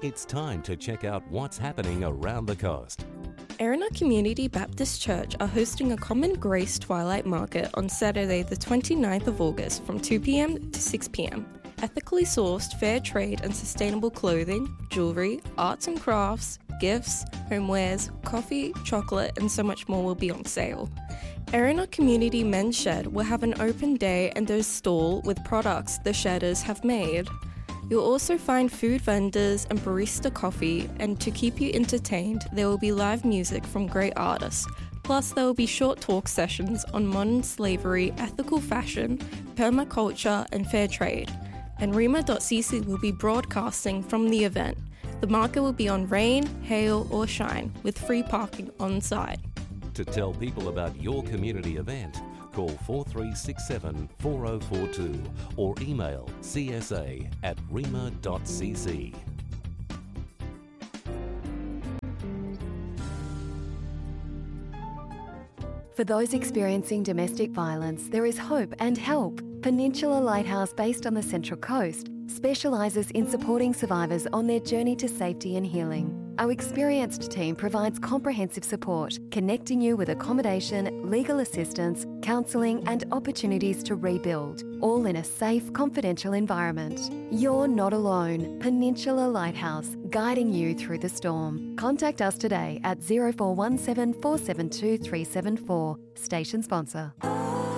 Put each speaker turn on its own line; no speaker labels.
It's time to check out what's happening around the coast.
Erina Community Baptist Church are hosting a Common Grace Twilight Market on Saturday the 29th of August from 2pm to 6pm. Ethically sourced, fair trade and sustainable clothing, jewellery, arts and crafts, gifts, homewares, coffee, chocolate and so much more will be on sale. Erina Community Men's Shed will have an open day and a stall with products the shedders have made. You'll also find food vendors and barista coffee, and to keep you entertained, there will be live music from great artists. Plus, there will be short talk sessions on modern slavery, ethical fashion, permaculture and fair trade. And Rima.cc will be broadcasting from the event. The market will be on rain, hail or shine, with free parking on site.
To tell people about your community event, call 4367 4042 or email csa@rima.cc.
For those experiencing domestic violence, there is hope and help. Peninsula Lighthouse, based on the Central Coast, specialises in supporting survivors on their journey to safety and healing. Our experienced team provides comprehensive support, connecting you with accommodation, legal assistance, counselling and opportunities to rebuild, all in a safe, confidential environment. You're not alone. Peninsula Lighthouse, guiding you through the storm. Contact us today at 0417 472 374. Station sponsor.